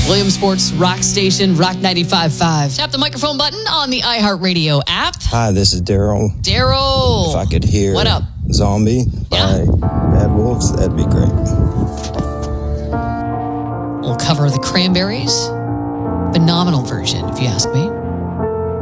Williamsport's rock station, Rock 95.5. Tap the microphone button on the iHeartRadio app. Hi, this is Daryl. Daryl. If I could hear What up? Zombie by Bad Wolves, that'd be great. We'll cover the Cranberries. Phenomenal version, if you ask me.